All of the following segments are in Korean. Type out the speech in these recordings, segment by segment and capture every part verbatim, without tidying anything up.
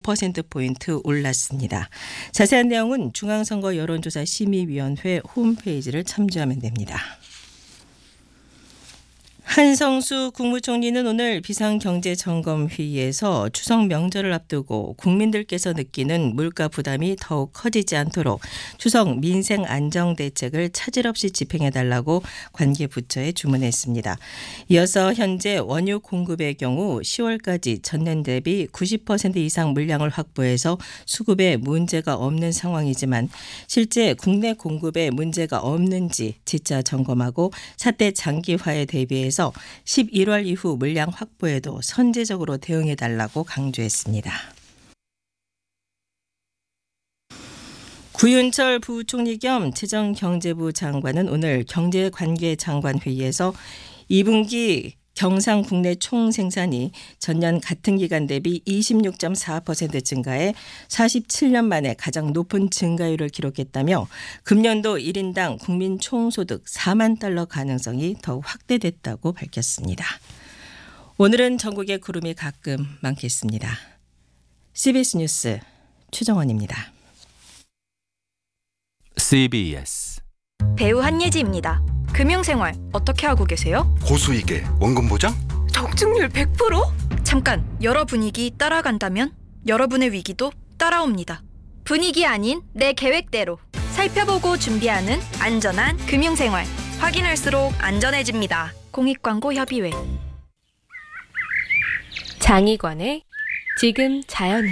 퍼센트포인트 올랐습니다. 자세한 내용은 중앙선거 여론조사 심의위원회 홈페이지를 참조하면 됩니다. 한성수 국무총리는 오늘 비상경제점검회의에서 추석 명절을 앞두고 국민들께서 느끼는 물가 부담이 더욱 커지지 않도록 추석 민생 안정 대책을 차질 없이 집행해달라고 관계 부처에 주문했습니다. 이어서 현재 원유 공급의 경우 시월까지 전년 대비 구십 퍼센트 이상 물량을 확보해서 수급에 문제가 없는 상황이지만 실제 국내 공급에 문제가 없는지 재차 점검하고 사태 장기화에 대비해서 십일월 이후 물량 확보에도 선제적으로 대응해달라고 강조했습니다. 구윤철 부총리 겸 재정경제부 장관은 오늘 경제관계장관회의에서 이 분기 경상 국내 총생산이 전년 같은 기간 대비 이십육 점 사 퍼센트 증가해 사십칠 년 만에 가장 높은 증가율을 기록했다며 금년도 일 인당 국민 총소득 사만 달러 가능성이 더욱 확대됐다고 밝혔습니다. 오늘은 전국에 구름이 가끔 많겠습니다. 씨비에스 뉴스 최정원입니다. 씨비에스 배우 한예지입니다. 금융생활 어떻게 하고 계세요? 고수익에 원금 보장? 적중률 백 퍼센트? 잠깐, 여러 분위기 따라간다면 여러분의 위기도 따라옵니다. 분위기 아닌 내 계획대로 살펴보고 준비하는 안전한 금융생활. 확인할수록 안전해집니다. 공익광고협의회. 장희관의 지금 자연은.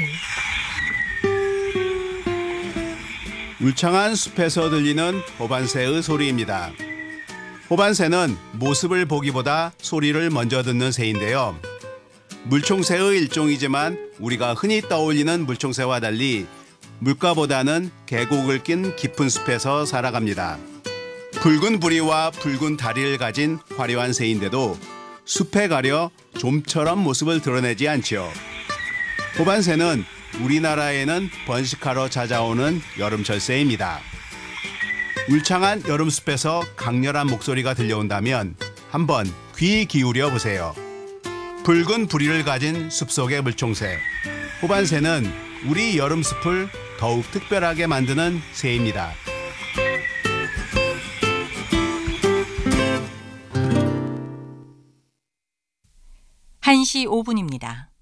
울창한 숲에서 들리는 호반새의 소리입니다. 호반새는 모습을 보기보다 소리를 먼저 듣는 새인데요. 물총새의 일종이지만 우리가 흔히 떠올리는 물총새와 달리 물가보다는 계곡을 낀 깊은 숲에서 살아갑니다. 붉은 부리와 붉은 다리를 가진 화려한 새인데도 숲에 가려 좀처럼 모습을 드러내지 않죠. 호반새는 우리나라에는 번식하러 찾아오는 여름철 새입니다. 울창한 여름숲에서 강렬한 목소리가 들려온다면 한번 귀 기울여 보세요. 붉은 부리를 가진 숲속의 물총새. 호반새는 우리 여름숲을 더욱 특별하게 만드는 새입니다. 한 시 오 분입니다.